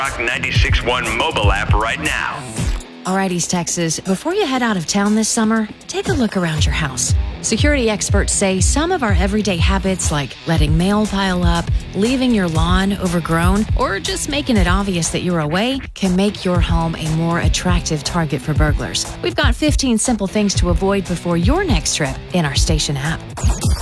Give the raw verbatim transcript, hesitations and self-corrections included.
Rock ninety-six point one mobile app right now. Alright, East Texas, before you head out of town this summer, take a look around your house. Security experts say some of our everyday habits, like letting mail pile up, leaving your lawn overgrown, or just making it obvious that you're away, can make your home a more attractive target for burglars. We've got fifteen simple things to avoid before your next trip in our station app.